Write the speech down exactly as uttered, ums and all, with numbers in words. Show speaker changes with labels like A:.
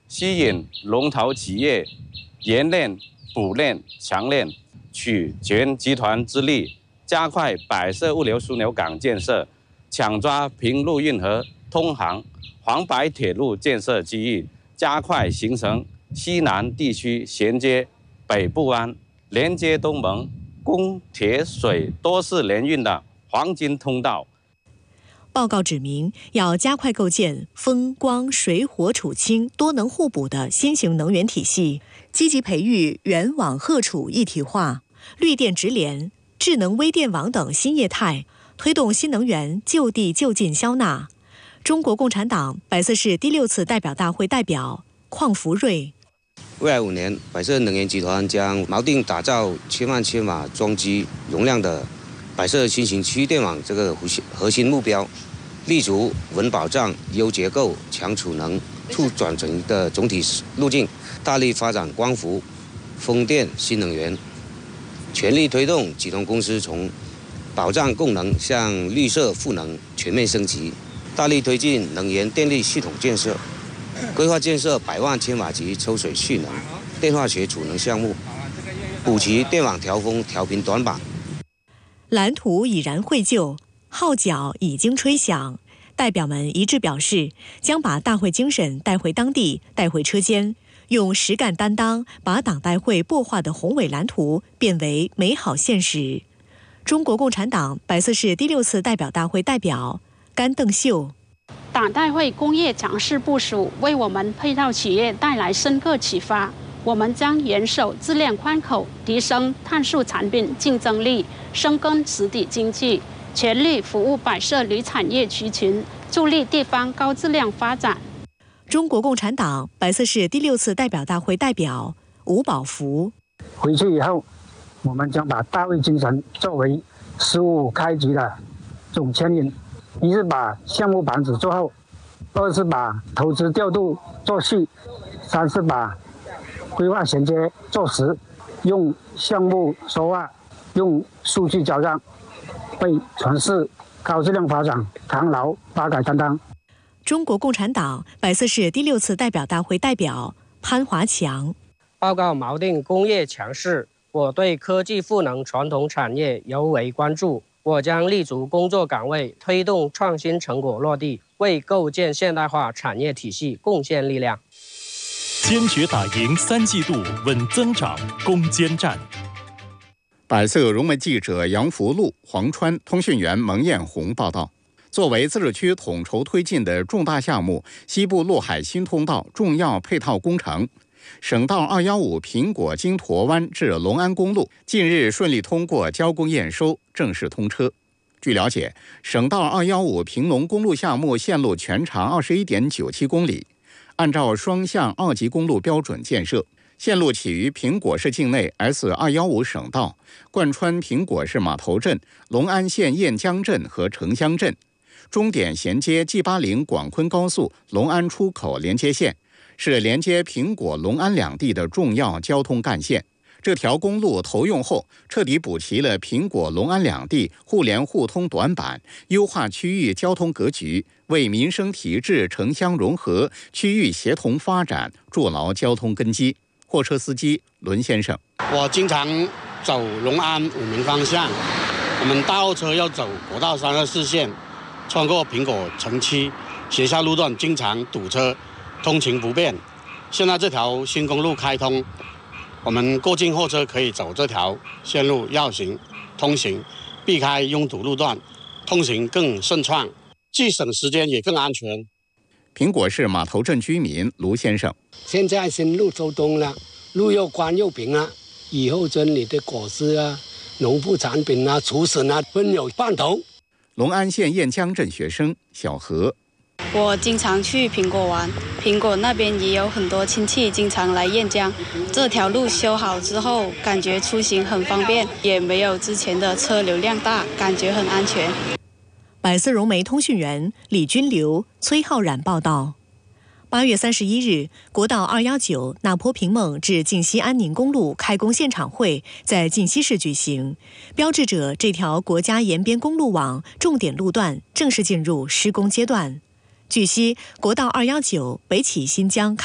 A: 吸引龙头企业研练、补练、强练，取全集团之力，加快摆设物流枢纽港建设，抢抓平陆运河通航、黄白铁路建设机遇，加快形成西南地区衔接北部湾、连接东盟、供铁水多式联运的黄金通道。
B: 报告指明，要加快构建风光水火储氢多能互补的新型能源体系，积极培育原网荷储一体化、绿电直联、智能微电网等新业态，推动新能源就地就近消纳。中国共产党百色市第六次代表大会代表邝福瑞：
C: 未来五年，百色能源集团将锚定打造千万千瓦装机容量的百色新型区域电网这个核心目标，立足稳保障、优结构、强储能、促转型的总体路径，大力发展光伏、风电新能源，全力推动集团公司从保障供能向绿色赋能全面升级，大力推进能源电力系统建设，规划建设百万千瓦级抽水蓄能、电化学储能项目，补齐电网调峰调频短板。
B: 蓝图已然绘就，号角已经吹响，代表们一致表示，将把大会精神带回当地，带回车间，用实干担当，把党代会擘画的宏伟蓝图变为美好现实。中国共产党百色市第六次代表大会代表甘邓秀：
D: 党代会工业强势部署，为我们配套企业带来深刻启发。我们将严守自链宽口，提升碳素产品竞争力，深耕实体经济，全力服务百色旅产业区群，助力地方高质量发展。
B: 中国共产党百色市第六次代表大会代表吴宝福：
E: 回去以后，我们将把大会精神作为十五开局的总牵引，一是把项目板子做好，二是把投资调度做细，三是把规划衔接做实，用项目说话，用数据交账，为城市高质量发展扛牢八改担当。
B: 中国共产党百色市第六次代表大会代表潘华强：
F: 报告锚定工业强势，我对科技赋能传统产业尤为关注。我将立足工作岗位，推动创新成果落地，为构建现代化产业体系贡献力量。
G: 坚决打赢三季度稳增长攻坚战。
H: 百色融媒记者杨福禄、黄川，通讯员蒙艳红报道。作为自治区统筹推进的重大项目——西部陆海新通道重要配套工程，省道二一五苹果金沱湾至隆安公路近日顺利通过交工验收，正式通车。据了解，省道二一五平隆公路项目线路全长 二十一点九七公里，按照双向二级公路标准建设，线路起于苹果市境内 S 二一五省道，贯穿苹果市码头镇、隆安县燕江镇和城乡镇，终点衔接 G 八零广昆高速隆安出口连接线，是连接苹果、隆安两地的重要交通干线。这条公路投用后，彻底补齐了苹果、隆安两地互联互通短板，优化区域交通格局，为民生提质、城乡融合、区域协同发展筑牢交通根基。货车司机伦先生：
I: 我经常走隆安武鸣方向，我们大货车要走国道三二四线，穿过苹果城区，学校路段经常堵车，通勤不便。现在这条新公路开通，我们过境货车可以走这条线路绕行通行，避开拥堵路段，通行更顺畅，既省时间也更安全。
H: 苹果市码头镇居民卢先生：
J: 现在新路收通了，路又宽又平了，以后这里的果实啊、农副产品啊、畜产啊分有半头。
H: 隆安县燕江镇学生小何：
K: 我经常去苹果玩，苹果那边也有很多亲戚经常来燕江。这条路修好之后，感觉出行很方便，也没有之前的车流量大，感觉很安全。
B: 百色融媒通讯员李君流、崔浩然报道。八月三十一日，国道二一九那坡平孟至晋西安宁公路开工现场会在晋西市举行，标志着这条国家沿边公路网重点路段正式进入施工阶段。据悉，国道二一九北起新疆